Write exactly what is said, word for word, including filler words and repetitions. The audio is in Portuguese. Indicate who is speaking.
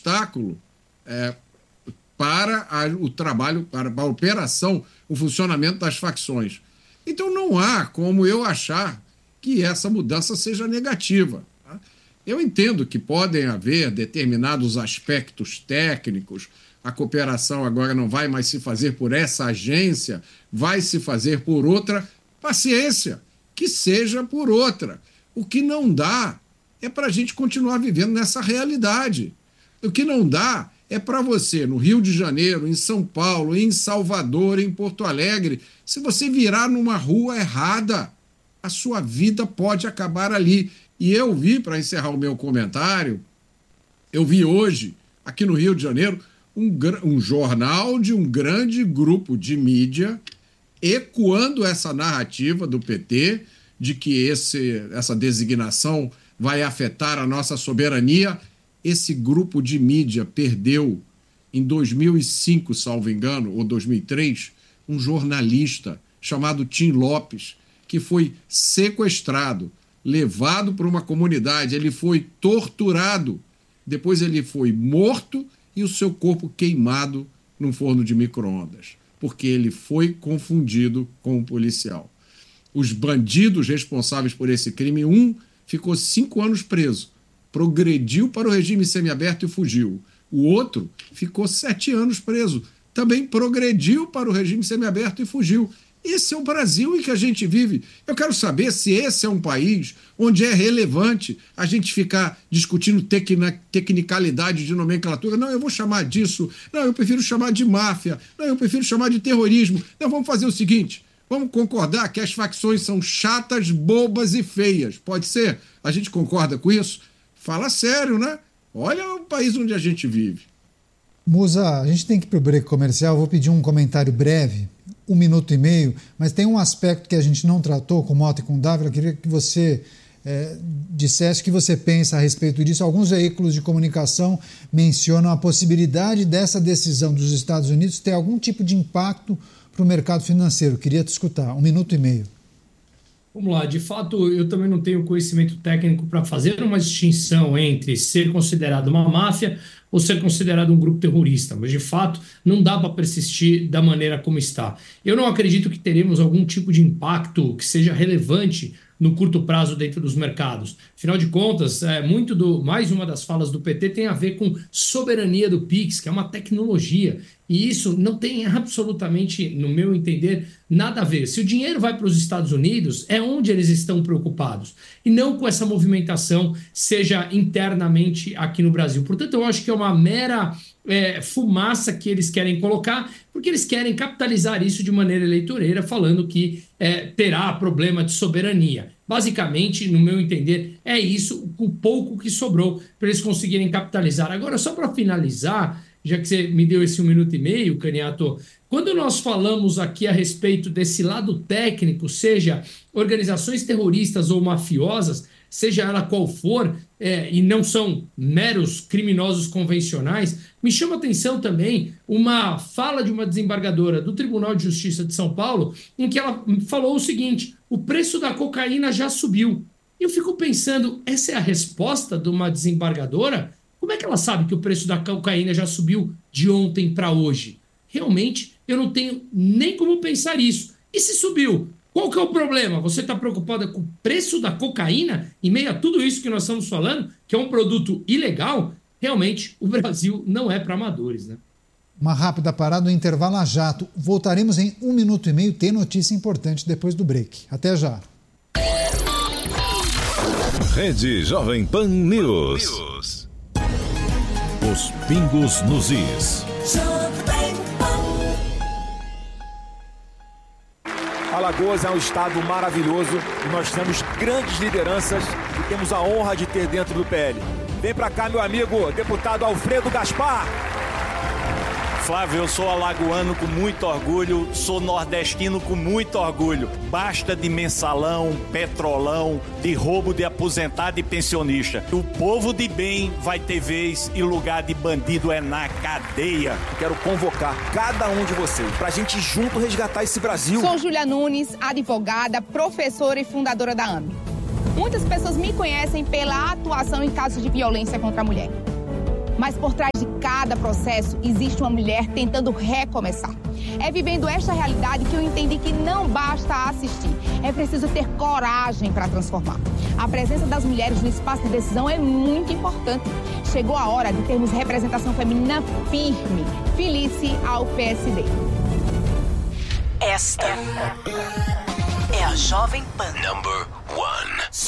Speaker 1: obstáculo é, para a, o trabalho, para a operação, o funcionamento das facções. Então não há como eu achar que essa mudança seja negativa. Tá? Eu entendo que podem haver determinados aspectos técnicos, a cooperação agora não vai mais se fazer por essa agência, vai se fazer por outra. Paciência, que seja por outra. O que não dá é para a gente continuar vivendo nessa realidade. O que não dá é para você, no Rio de Janeiro, em São Paulo, em Salvador, em Porto Alegre, se você virar numa rua errada, a sua vida pode acabar ali. E eu vi, para encerrar o meu comentário, eu vi hoje, aqui no Rio de Janeiro, um, um jornal de um grande grupo de mídia ecoando essa narrativa do P T de que esse, essa designação vai afetar a nossa soberania. Esse grupo de mídia perdeu, em dois mil e cinco, salvo engano, ou dois mil e três, um jornalista chamado Tim Lopes, que foi sequestrado, levado para uma comunidade, ele foi torturado, depois ele foi morto e o seu corpo queimado num forno de micro-ondas, porque ele foi confundido com um policial. Os bandidos responsáveis por esse crime, um ficou cinco anos preso, progrediu para o regime semiaberto e fugiu. O outro ficou sete anos preso, também progrediu para o regime semiaberto e fugiu. Esse é o Brasil em que a gente vive. Eu quero saber se esse é um país onde é relevante a gente ficar discutindo tecna, tecnicalidade de nomenclatura. Não, eu vou chamar disso. Não, eu prefiro chamar de máfia. Não, eu prefiro chamar de terrorismo. Não, vamos fazer o seguinte. Vamos concordar que as facções são chatas, bobas e feias. Pode ser? A gente concorda com isso? Fala sério, né? Olha o país onde a gente vive.
Speaker 2: Musa, a gente tem que ir para o break comercial. Vou pedir um comentário breve, um minuto e meio, mas tem um aspecto que a gente não tratou com Mota e com Dávila. Eu queria que você é, dissesse o que você pensa a respeito disso. Alguns veículos de comunicação mencionam a possibilidade dessa decisão dos Estados Unidos ter algum tipo de impacto para o mercado financeiro. Eu queria te escutar. Um minuto e meio.
Speaker 3: Vamos lá, de fato, eu também não tenho conhecimento técnico para fazer uma distinção entre ser considerado uma máfia ou ser considerado um grupo terrorista, mas de fato não dá para persistir da maneira como está. Eu não acredito que teremos algum tipo de impacto que seja relevante no curto prazo dentro dos mercados. Afinal de contas, é, muito do, mais uma das falas do P T tem a ver com soberania do Pix, que é uma tecnologia, e isso não tem absolutamente, no meu entender, nada a ver. Se o dinheiro vai para os Estados Unidos, é onde eles estão preocupados, e não com essa movimentação seja internamente aqui no Brasil. Portanto, eu acho que é uma mera é, fumaça que eles querem colocar, porque eles querem capitalizar isso de maneira eleitoreira, falando que é, terá problema de soberania. Basicamente, no meu entender, é isso, o pouco que sobrou para eles conseguirem capitalizar. Agora, só para finalizar, já que você me deu esse um minuto e meio, Caniato, quando nós falamos aqui a respeito desse lado técnico, seja organizações terroristas ou mafiosas, seja ela qual for, é, e não são meros criminosos convencionais, me chama a atenção também uma fala de uma desembargadora do Tribunal de Justiça de São Paulo, em que ela falou o seguinte: o preço da cocaína já subiu. Eu fico pensando, essa é a resposta de uma desembargadora? Como é que ela sabe que o preço da cocaína já subiu de ontem para hoje? Realmente, eu não tenho nem como pensar isso. E se subiu? Qual que é o problema? Você está preocupada com o preço da cocaína em meio a tudo isso que nós estamos falando, que é um produto ilegal? Realmente, o Brasil não é para amadores, né?
Speaker 2: Uma rápida parada no intervalo a jato. Voltaremos em um minuto e meio. Tem notícia importante depois do break. Até já.
Speaker 4: Rede Jovem Pan News. Os pingos nos is.
Speaker 5: Alagoas é um estado maravilhoso e nós temos grandes lideranças e temos a honra de ter dentro do P L. Vem pra cá, meu amigo, deputado Alfredo Gaspar.
Speaker 6: Flávio, eu sou alagoano com muito orgulho, sou nordestino com muito orgulho. Basta de mensalão, petrolão, de roubo de aposentado e pensionista. O povo de bem vai ter vez e lugar de bandido é na cadeia.
Speaker 5: Eu quero convocar cada um de vocês pra gente junto resgatar esse Brasil.
Speaker 7: Sou Júlia Nunes, advogada, professora e fundadora da A M B. Muitas pessoas me conhecem pela atuação em casos de violência contra a mulher. Mas por trás de cada processo existe uma mulher tentando recomeçar. É vivendo esta realidade que eu entendi que não basta assistir, é preciso ter coragem para transformar. A presença das mulheres no espaço de decisão é muito importante. Chegou a hora de termos representação feminina firme. Felice ao P S D.
Speaker 8: Esta é a Jovem Pan. Number one.